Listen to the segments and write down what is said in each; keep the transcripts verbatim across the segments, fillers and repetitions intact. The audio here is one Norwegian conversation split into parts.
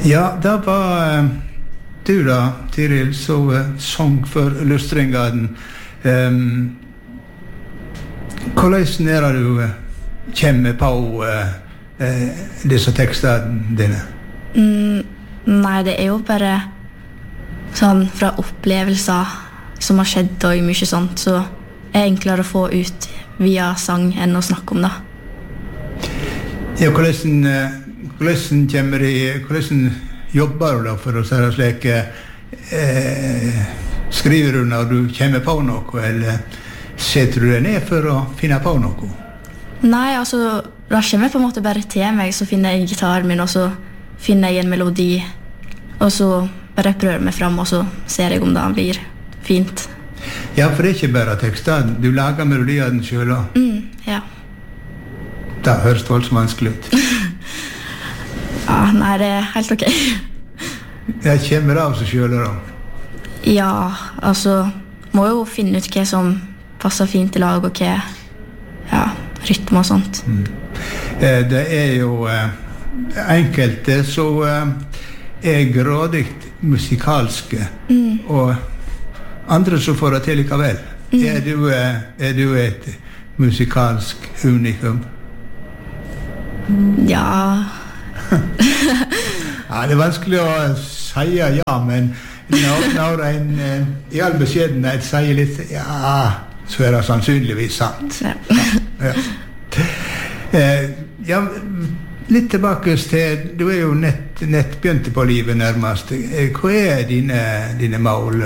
Ja, det var uh, du da, Tiril, så uh, sang for Lustringarden. Um, hvordan er det du uh, kommer på uh, uh, disse tekstene dine? Mm, nei, det er jo bare sånn fra opplevelser som har skjedd og mye sånt, så er det enklere å få ut via sang enn å snakke om det. Ja, hvordan, hvordan kommer de, hvordan jobber du da for å si det slik, eh, skriver du når du kommer på noe, eller setter du deg ned for å finne på noe? Nei, altså, da kommer jeg på en måte bare til meg, så finner jeg gitaren min, og så finner jeg en melodi, og så bare prøver jeg meg frem, og så ser jeg om det blir fint. Ja, for det er ikke bare teksten, du lager melodiene selv også. Mm, ja. Det høres voldsomt vanskelig ut. Ja, nei, det er helt ok. Det kommer av seg selv da? Ja, altså, må jo finne ut hva som passer fint til lag, og hva, ja, rytme og sånt. Mm. Eh, det er jo eh, enkelte så eh, er grådig musikalske, mm. og andre så får det til likevel. Mm. Er, du, eh, er du et musikalsk unikum? Ja. Ja, det er vanskelig å si ja, men når, når en eh, i all beskjedenhet sier litt ja, så er det sannsynligvis sant. Ja. Ja. Eh, ja, litt tilbake til, du er jo nett, nett begynt på livet nærmest. Hva er dine, dine mål?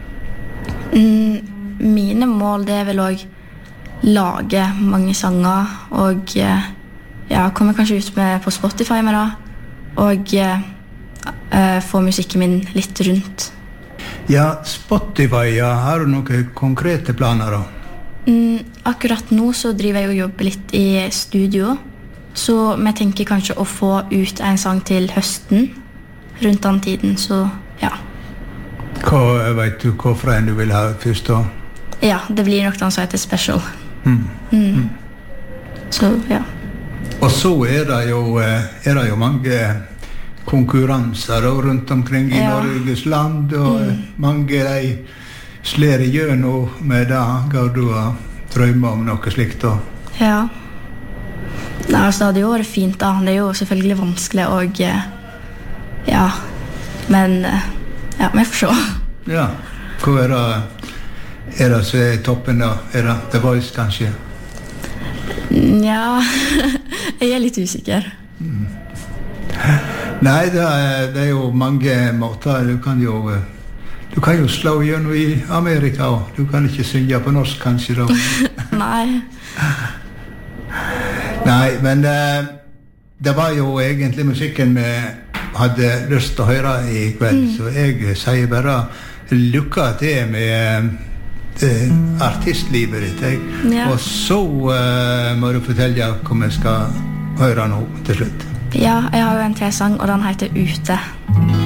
Mm, mine mål, det er vel å lage mange sanger, og ja, kommer kanskje ut med på Spotify med det, og uh, få musikken min litt rundt. Ja, Spotify, ja. Har du noen konkrete planer da? Mm, akkurat nå så driver jeg og jobber litt i studio, så vi tenker kanskje å få ut en sang til høsten, rundt den tiden, så ja. Hva, vet du hvorfor en du vil ha først da? Ja, det blir nok den som heter Special. Mm. Mm. Mm. Så, ja. Og så er det jo, er det jo mange konkurranser rundt omkring i ja. Norges land, og mm. mange de slår igjennom med det. Går du og drømmer om noe slikt da? Ja. Nei, altså, det hadde jo vært fint da. Det er jo selvfølgelig vanskelig, og ja, men ja, vi får se. Ja, hva er det, er det som er toppen da? Er det The Voice kanskje? Ja, jeg er litt usikker. Mm. Nei, det er, det er jo mange måter. Du kan jo, du kan jo slå gjennom i Amerika, og du kan ikke synge på norsk kanskje da. Nei. Nei, men det, det var jo egentlig musikken vi hadde lyst til å høre i kveld, mm. så jeg sier bare lykke til med eh, artistlivet ditt, jeg. Ja. Og så uh, må du fortelle hva vi skal høre nå til slutt. Ja, jeg har jo en til sang, og den heter Ute.